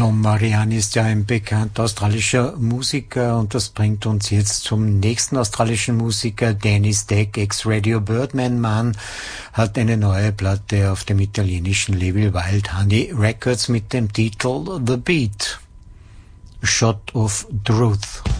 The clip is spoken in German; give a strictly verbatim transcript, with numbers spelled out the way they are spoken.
Tom Mariani ist ja ein bekannter australischer Musiker und das bringt uns jetzt zum nächsten australischen Musiker. Danny Stack, ex-Radio Birdman Mann, hat eine neue Platte auf dem italienischen Label Wild Honey Records mit dem Titel The Beat. Shot of Truth.